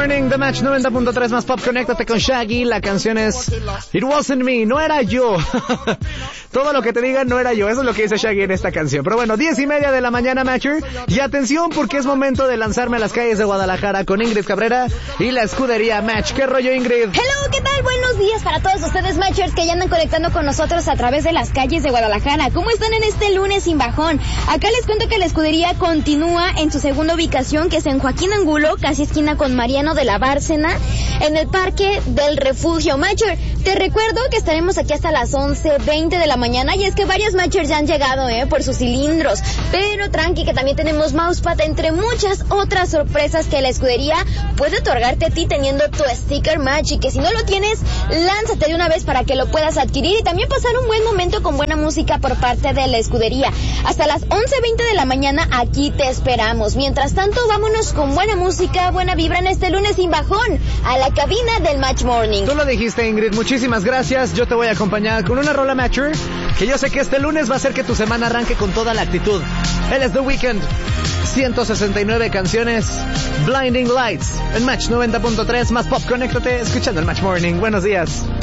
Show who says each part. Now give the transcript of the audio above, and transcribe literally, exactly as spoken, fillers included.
Speaker 1: Morning, The Match noventa punto tres más Pop. Conéctate con Shaggy. La canción es It Wasn't Me, no era yo. Todo lo que te digan no era yo. Eso es lo que dice Shaggy en esta canción. Pero bueno, diez y media de la mañana, Matcher. Y atención, porque es momento de lanzarme a las calles de Guadalajara con Ingrid Cabrera y la escudería Match. ¿Qué rollo, Ingrid?
Speaker 2: Hello, ¿qué tal? Buenos días para todos ustedes, Matchers, que ya andan conectando con nosotros a través de las calles de Guadalajara. ¿Cómo están en este lunes sin bajón? Acá les cuento que la escudería continúa en su segunda ubicación, que es en Joaquín Angulo, casi esquina con Mariano de la Bárcena, en el Parque del Refugio. Matcher, te recuerdo que estaremos aquí hasta las once veinte de la mañana, y es que varios Matchers ya han llegado, eh, por sus cilindros, pero tranqui, que también tenemos mousepad, entre muchas otras sorpresas que la escudería puede otorgarte a ti teniendo tu sticker Match, y que si no lo tienes, lánzate de una vez para que lo puedas adquirir y también pasar un buen momento con buena música por parte de la escudería. Hasta las once veinte de la mañana aquí te esperamos. Mientras tanto, vámonos con buena música, buena vibra en este lunes sin bajón, a la cabina del Match Morning.
Speaker 1: Tú lo dijiste, Ingrid, muchísimas gracias. Yo te voy a acompañar con una rola, Matcher, que yo sé que este lunes va a hacer que tu semana arranque con toda la actitud. Él es The Weeknd, ciento sesenta y nueve canciones, Blinding Lights, en Match noventa punto tres más Pop. Conéctate escuchando el Match Morning. Buenos días.